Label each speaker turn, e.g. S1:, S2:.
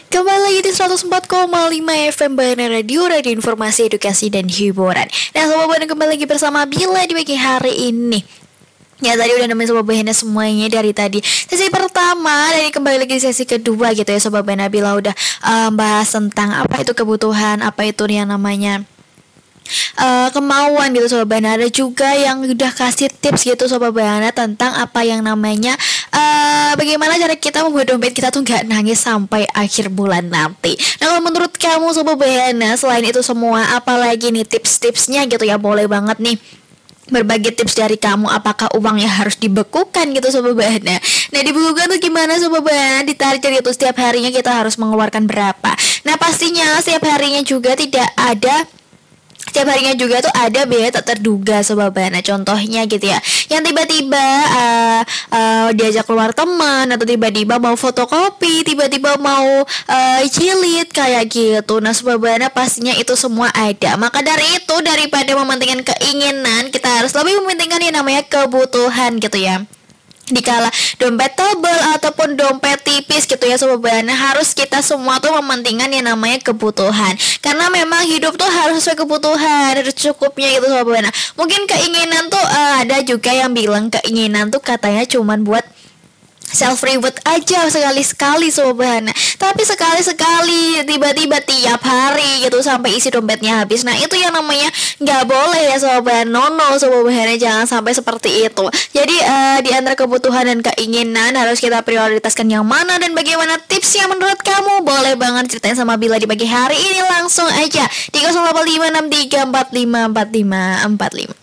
S1: Kembali lagi di 104,5 FM Bana Radio, radio informasi, edukasi, dan hiburan. Nah, Sobat Bana kembali lagi bersama Bila di pagi hari ini. Ya, tadi udah nemenin Sobat Bana semuanya dari tadi sesi pertama, dan kembali lagi di sesi kedua gitu ya Sobat Bana. Bila udah bahas tentang apa itu kebutuhan, apa itu yang namanya kemauan gitu Sobat Bana. Ada juga yang udah kasih tips gitu Sobat Bana tentang apa yang namanya bagaimana cara kita membuat dompet kita tuh gak nangis sampai akhir bulan nanti. Nah, kalau menurut kamu Sobat Bana, selain itu semua, apalagi nih tips-tipsnya gitu ya, boleh banget nih berbagi tips dari kamu. Apakah uangnya harus dibekukan gitu Sobat Bana? Nah, dibekukan tuh gimana Sobat Bana? Ditarik dari itu setiap harinya kita harus mengeluarkan berapa. Nah, pastinya setiap harinya juga tidak ada, setiap harinya juga tuh ada biaya tak terduga Sobat Bana. Contohnya gitu ya, yang tiba-tiba diajak keluar teman, atau tiba-tiba mau fotokopi, tiba-tiba mau jilid kayak gitu. Nah Sobat Bana, pastinya itu semua ada. Maka dari itu, daripada mementingkan keinginan, kita harus lebih mementingkan yang namanya kebutuhan gitu ya. Dikala dompet tebal ataupun dompet tipis gitu ya Sobat Bana, harus kita semua tuh mementingkan yang namanya kebutuhan. Karena memang hidup tuh harus sesuai kebutuhan, harus cukupnya gitu Sobat Bana. Mungkin keinginan tuh ada juga yang bilang keinginan tuh katanya cuman buat self reward aja sekali-sekali Sobat Bana. Tapi sekali-sekali, tiba-tiba tiap hari gitu sampai isi dompetnya habis. Nah, itu yang namanya nggak boleh ya Sobat Bana. No Sobat Bana, jangan sampai seperti itu. Jadi di antara kebutuhan dan keinginan harus kita prioritaskan yang mana dan bagaimana tipsnya menurut kamu? Boleh banget ceritain sama Bila di pagi hari ini langsung aja di 0856345454.